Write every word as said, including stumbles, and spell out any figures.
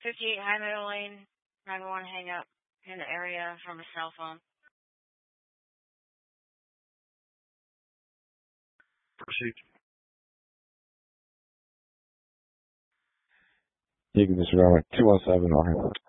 fifty-eight High Meadow Lane, nine one one hang up in the area from a cell phone. Proceed. You can disregard two one seven, I'll hang up.